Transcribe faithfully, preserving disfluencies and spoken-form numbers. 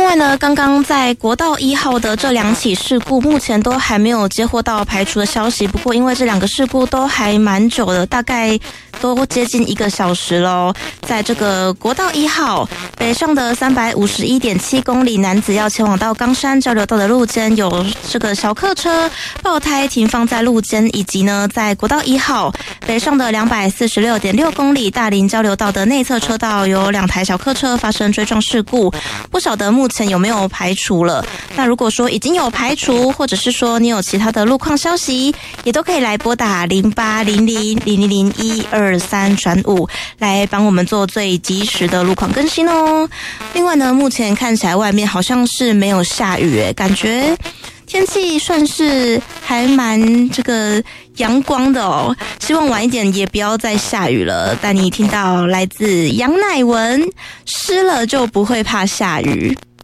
外呢，刚刚在国道一号的这两起事故，目前都还没有接获到排除的消息。不过，因为这两个事故都还蛮久的，大概都接近一个小时咯。在这个国道一号北上的三百五十一点七公里，男子要前往到冈山交流道的路肩，有这个小客车爆胎停放在路肩，以及呢，在国道一号北上的两百四十六点六公里，大林交流道的内侧车道有两台小客车发生追撞事故，不晓得目前有没有排除了。那如果说已经有排除，或者是说你有其他的路况消息，也都可以来拨打零八零零零零零一二三转五来帮我们做最及时的路况更新哦。另外呢，目前看起来外面好像是没有下雨耶，感觉天气算是还蛮这个阳光的哦，希望晚一点也不要再下雨了。带你听到来自杨乃文，湿了就不会怕下雨。